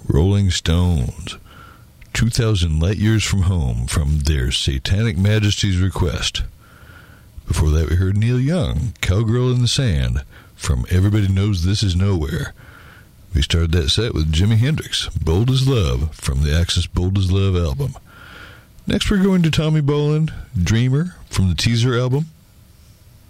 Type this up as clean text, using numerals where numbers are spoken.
Rolling Stones, 2,000 Light Years from Home, from their Satanic Majesty's Request. Before that, we heard Neil Young, Cowgirl in the Sand, from Everybody Knows This Is Nowhere. We started that set with Jimi Hendrix, Bold as Love, from the Axis Bold as Love album. Next, we're going to Tommy Bolin, Dreamer, from the Teaser album.